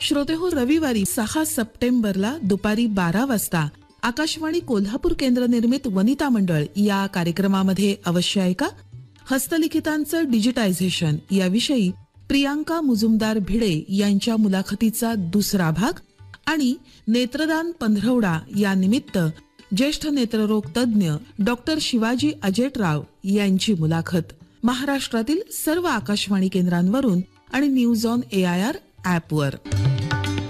श्रोतेहो, रविवारी 6 सप्टेंबरला दुपारी 12 वाजता आकाशवाणी कोल्हापूर केंद्र निर्मित वनिता मंडळ या कार्यक्रमामध्ये अवश्य ऐका. हस्तलिखितांचं डिजिटायझेशन याविषयी प्रियांका मुजुमदार भिडे यांच्या मुलाखतीचा दुसरा भाग आणि नेत्रदान पंधरवडा या निमित्त ज्येष्ठ नेत्ररोग तज्ज्ञ डॉक्टर शिवाजी अजेटराव यांची मुलाखत. महाराष्ट्रातील सर्व आकाशवाणी केंद्रांवरून आणि न्यूज ऑन AIR ॲपवर.